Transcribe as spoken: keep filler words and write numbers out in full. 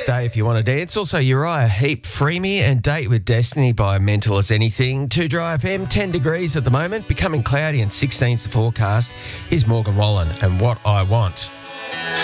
Day if you want to dance. Also, Uriah Heep, Free Me, and Date with Destiny by Mental as Anything. two Dry F M, ten degrees at the moment, becoming cloudy and sixteen's the forecast. Here's Morgan Wallen and What I Want.